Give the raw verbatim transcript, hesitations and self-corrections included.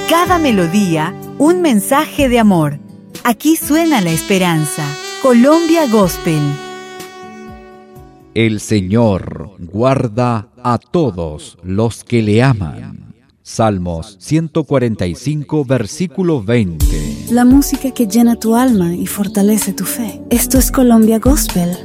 Cada melodía, un mensaje de amor. Aquí suena la esperanza. Colombia Gospel. El Señor guarda a todos los que le aman. Salmos ciento cuarenta y cinco, versículo veinte. La música que llena tu alma y fortalece tu fe. Esto es Colombia Gospel,